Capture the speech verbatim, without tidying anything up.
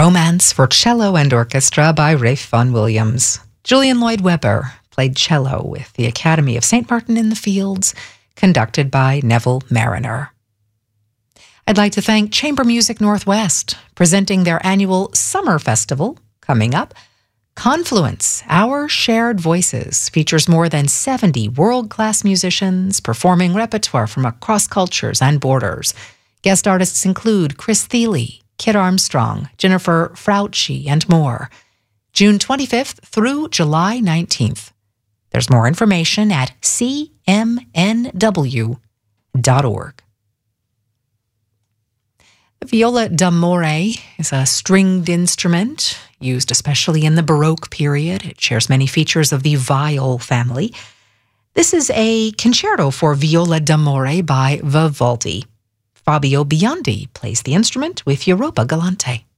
Romance for Cello and Orchestra by Ralph Vaughan Williams. Julian Lloyd Webber played cello with the Academy of Saint Martin in the Fields, conducted by Neville Mariner. I'd like to thank Chamber Music Northwest, presenting their annual Summer Festival coming up. Confluence, Our Shared Voices, features more than seventy world-class musicians performing repertoire from across cultures and borders. Guest artists include Chris Thile, Kit Armstrong, Jennifer Frautschi, and more. June twenty-fifth through July nineteenth. There's more information at c m n w dot org. The viola d'amore is a stringed instrument used especially in the Baroque period. It shares many features of the viol family. This is a concerto for viola d'amore by Vivaldi. Fabio Biondi plays the instrument with Europa Galante.